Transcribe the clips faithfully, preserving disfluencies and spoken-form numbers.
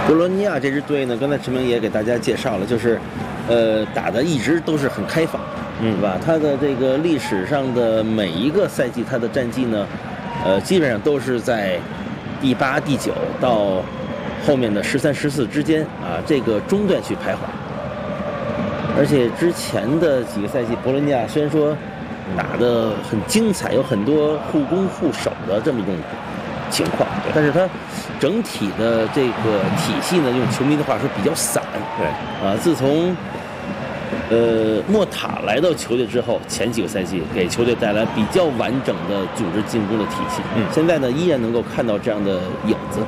博洛尼亚这支队呢，刚才陈明也给大家介绍了，就是，呃，打的一直都是很开放， 嗯， 是吧？他的这个历史上的每一个赛季，他的战绩呢，呃，基本上都是在第八、第九到后面的十三、十四之间啊，这个中段去徘徊。而且之前的几个赛季，博洛尼亚虽然说打得很精彩，有很多互攻互守的这么一种情况，但是它整体的这个体系呢，用球迷的话说比较散。 对啊，自从呃莫塔来到球队之后，前几个赛季给球队带来比较完整的组织进攻的体系。 嗯， 现在呢依然能够看到这样的影子。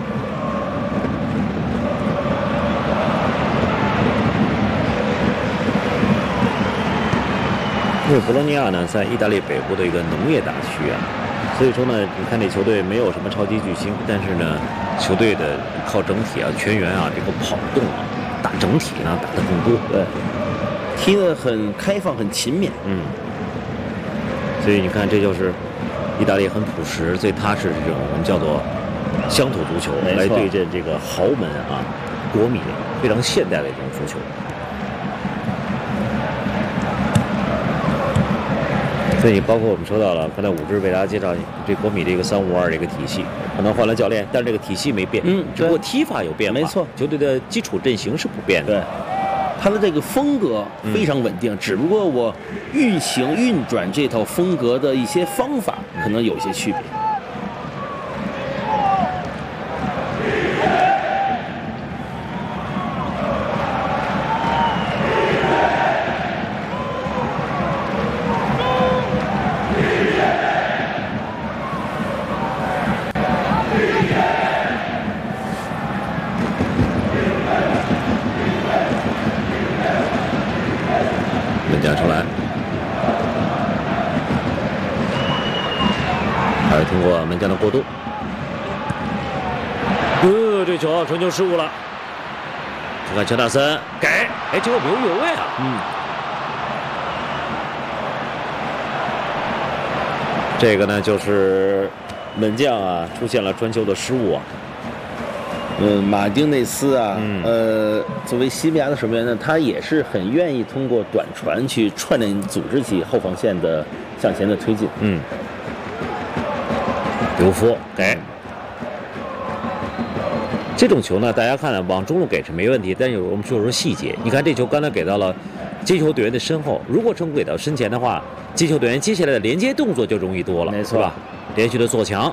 因为博洛尼亚呢，在意大利北部的一个农业大区啊，所以说呢，你看这球队没有什么超级巨星，但是呢，球队的靠整体啊，全员啊，这个跑动啊，打整体呢打得更多， 对，踢得很开放，很勤勉。 嗯，所以你看，这就是意大利很朴实、最踏实这种我们叫做乡土足球来对阵这个豪门啊、国米，非常现代的一种足球。所以包括我们说到了，刚才武志为大家介绍这国米这个三五二这个体系，可能换了教练，但是这个体系没变， 嗯， 只不过踢法有变化， 没错， 球队的基础阵型是不变的。 对，他的这个风格非常稳定，嗯、只不过我运行运转这套风格的一些方法可能有一些区别。 门将出来，还是通过门将的过渡。呃，这球传球失误了。看看乔纳森给，哎，结果没有越位啊。 嗯， 这个呢就是门将啊出现了传球的失误啊。 嗯，马丁内斯啊， 嗯、 呃，作为西班牙的守门员呢，他也是很愿意通过短传去串联组织起后防线的向前的推进。 嗯，刘夫给这种球呢，大家看了往中路给是没问题，但有我们说说细节。你看这球刚才给到了接球队员的身后，如果成功给到身前的话，接球队员接下来的连接动作就容易多了， 没错， 是吧？连续的做强。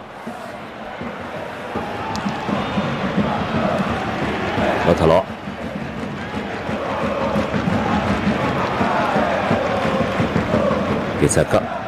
洛特罗，比塞克。